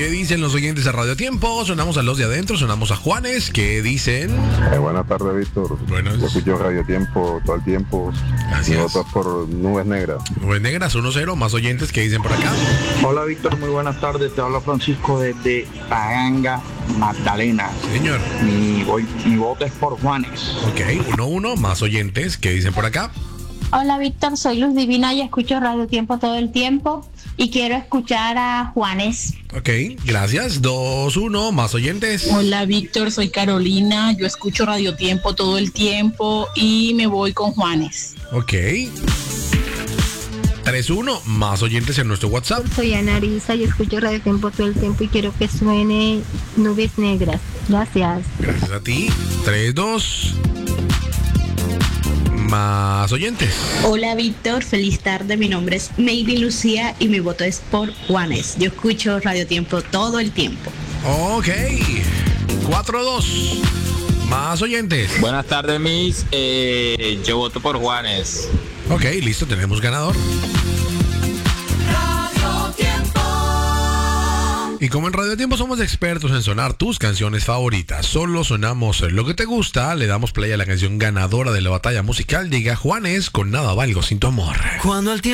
¿Qué dicen los oyentes de Radio Tiempo? Sonamos a los de adentro, sonamos a Juanes. ¿Qué dicen? Buenas tardes, Víctor. Buenas. Yo escucho Radio Tiempo todo el tiempo. Gracias. Mi voto es por Nubes Negras. Nubes Negras, 1-0. Más oyentes. ¿Qué dicen por acá? Hola, Víctor, muy buenas tardes. Te habla Francisco desde Taganga, Magdalena. Señor. Mi voto es por Juanes. Ok, 1-1. Más oyentes. ¿Qué dicen por acá? Hola Víctor, soy Luz Divina y escucho Radio Tiempo todo el tiempo y quiero escuchar a Juanes. Ok, gracias. 2-1. Más oyentes. Hola Víctor, soy Carolina, yo escucho Radio Tiempo todo el tiempo y me voy con Juanes. Ok. 3-1. Más oyentes en nuestro WhatsApp. Soy Ana Arisa y escucho Radio Tiempo todo el tiempo y quiero que suene Nubes Negras. Gracias. Gracias a ti. 3-2. Más oyentes. Hola Víctor, feliz tarde, mi nombre es Maybe Lucía y mi voto es por Juanes. Yo escucho Radio Tiempo todo el tiempo. Ok, 4-2. Más oyentes. Buenas tardes, Miss. Yo voto por Juanes. Ok, listo, tenemos ganador. Y como en Radio Tiempo somos expertos en sonar tus canciones favoritas, solo sonamos lo que te gusta, le damos play a la canción ganadora de la batalla musical, llega Juanes con Nada Valgo Sin Tu Amor. Cuando el tiempo